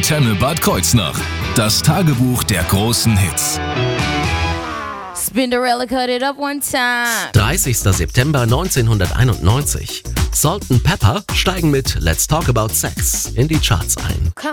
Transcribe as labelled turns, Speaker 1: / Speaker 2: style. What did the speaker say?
Speaker 1: Antenne Bad Kreuznach. Das Tagebuch der großen Hits.
Speaker 2: Spinderella cut it up one time.
Speaker 3: 30. September 1991. Salt & Pepper steigen mit Let's Talk About Sex in die Charts ein.
Speaker 2: Come